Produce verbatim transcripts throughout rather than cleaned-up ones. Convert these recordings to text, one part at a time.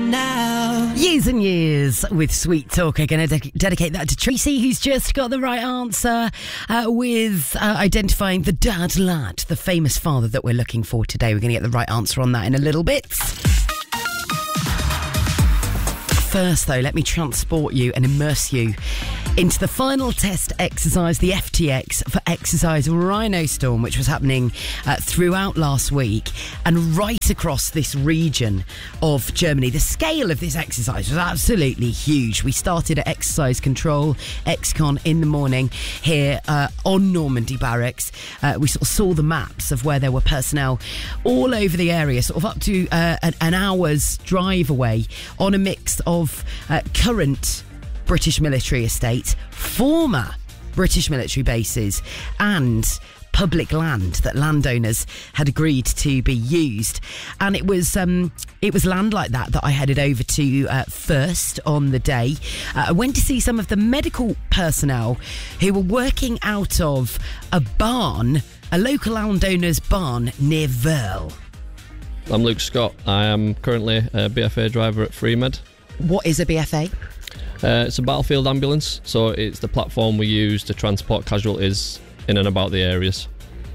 now. Years and years with Sweet Talk. I'm going to de- dedicate that to Tracy, who's just got the right answer uh, with uh, identifying the dad lad, the famous father that we're looking for today. We're going to get the right answer on that in a little bit. First, though, let me transport you and immerse you into the final test exercise, the F T X, for Exercise Rhino Storm, which was happening uh, throughout last week and right across this region of Germany. The scale of this exercise was absolutely huge. We started at Exercise Control, X-Con, in the morning here uh, on Normandy Barracks. Uh, we sort of saw the maps of where there were personnel all over the area, sort of up to uh, an, an hour's drive away, on a mix of uh, current British military estate, former British military bases, and public land that landowners had agreed to be used. And it was um, it was land like that that I headed over to uh, first on the day. Uh, I went to see some of the medical personnel who were working out of a barn, a local landowner's barn near Verl. I'm Luke Scott. I am currently a B F A driver at FreeMed. What is a B F A? Uh, it's a battlefield ambulance, so it's the platform we use to transport casualties in and about the areas.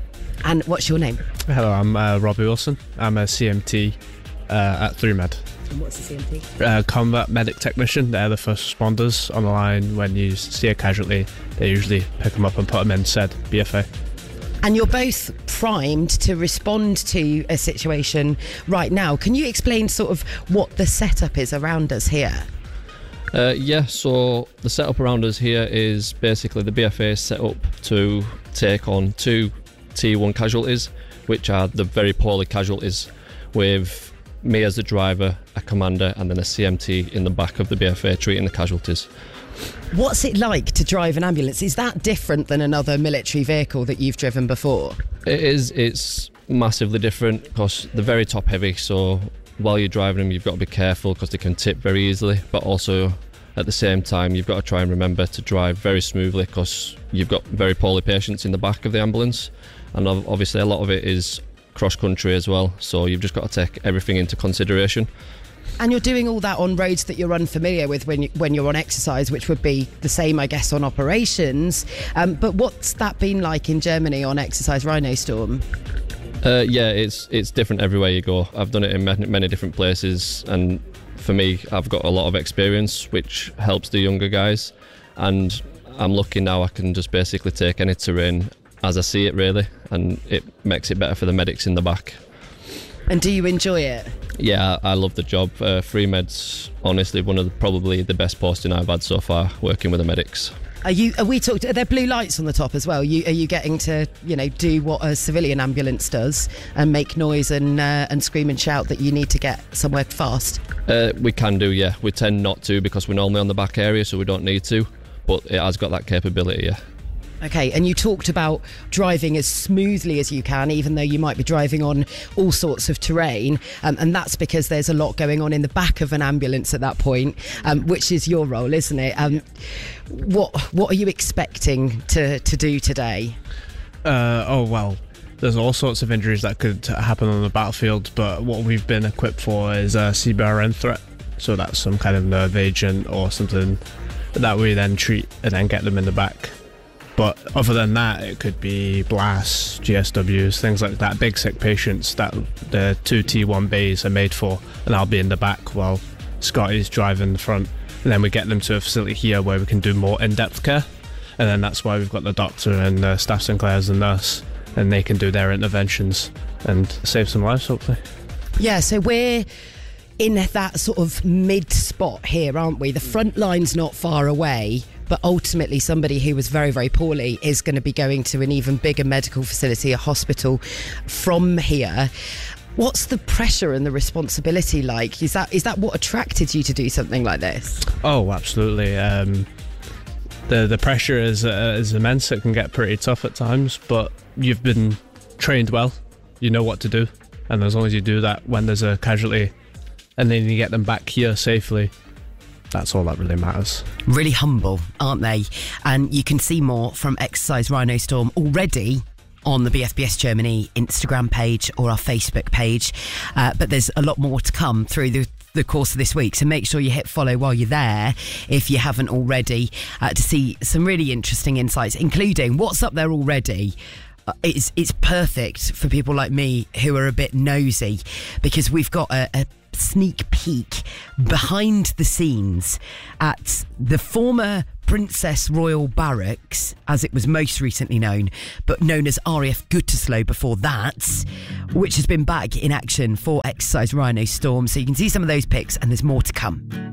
And what's your name? Hello, I'm uh, Robbie Wilson. I'm a C M T uh, at FreeMed. And what's the C M T? Uh, combat medic technician. They're the first responders on the line. When you see a casualty, they usually pick them up and put them in said B F A. And you're both primed to respond to a situation right now. Can you explain sort of what the setup is around us here? Uh, yeah, so the setup around us here is basically the B F A is set up to take on two T one casualties, which are the very poorly casualties, with me as the driver, a commander, and then a C M T in the back of the B F A treating the casualties. What's it like to drive an ambulance? Is that different than another military vehicle that you've driven before? It is. It's massively different because they're very top heavy, so while you're driving them you've got to be careful because they can tip very easily, but also at the same time you've got to try and remember to drive very smoothly because you've got very poorly patients in the back of the ambulance, and obviously a lot of it is cross country as well, so you've just got to take everything into consideration. And you're doing all that on roads that you're unfamiliar with when, you, when you're on exercise, which would be the same, I guess, on operations. Um, but what's that been like in Germany on Exercise Rhino Storm? Uh, yeah, it's it's different everywhere you go. I've done it in many, many different places, and for me, I've got a lot of experience, which helps the younger guys. And I'm lucky now I can just basically take any terrain as I see it, really, and it makes it better for the medics in the back. And do you enjoy it? Yeah, I love the job. Uh, FreeMed's honestly one of the, probably the best posting I've had so far, working with the medics. Are you? Are we talked? Are there blue lights on the top as well? You, are you getting to, you know, do what a civilian ambulance does and make noise and uh, and scream and shout that you need to get somewhere fast? Uh, we can do, yeah. We tend not to because we're normally on the back area, so we don't need to. But it has got that capability, yeah. Okay, and you talked about driving as smoothly as you can, even though you might be driving on all sorts of terrain, um, and that's because there's a lot going on in the back of an ambulance at that point, um, which is your role, isn't it? Um, what what are you expecting to, to do today? Uh, oh, well, there's all sorts of injuries that could happen on the battlefield, but what we've been equipped for is a C B R N threat, so that's some kind of nerve agent or something that we then treat and then get them in the back. But other than that, it could be blasts, G S Ws, things like that, big sick patients that the two T one bays are made for, and I'll be in the back while Scotty's driving the front, and then we get them to a facility here where we can do more in-depth care, and then that's why we've got the doctor and uh, Staff Sinclair as the nurse, and they can do their interventions and save some lives, hopefully. Yeah, so we're in that sort of mid spot here, aren't we? The front line's not far away, but ultimately somebody who was very, very poorly is going to be going to an even bigger medical facility, a hospital from here. What's the pressure and the responsibility like? Is that is that what attracted you to do something like this? Oh, absolutely. Um, the the pressure is uh, is immense. It can get pretty tough at times, but you've been trained well. You know what to do, and as long as you do that when there's a casualty, and then you get them back here safely, that's all that really matters. Really humble, aren't they? And you can see more from Exercise Rhino Storm already on the B F B S Germany Instagram page or our Facebook page. Uh, but there's a lot more to come through the the course of this week. So make sure you hit follow while you're there if you haven't already, uh, to see some really interesting insights, including what's up there already. Uh, it's, it's perfect for people like me who are a bit nosy, because we've got a, a sneak peek behind the scenes at the former Princess Royal Barracks, as it was most recently known, but known as R A F Gütersloh before that, which has been back in action for Exercise Rhino Storm. So you can see some of those pics, and there's more to come.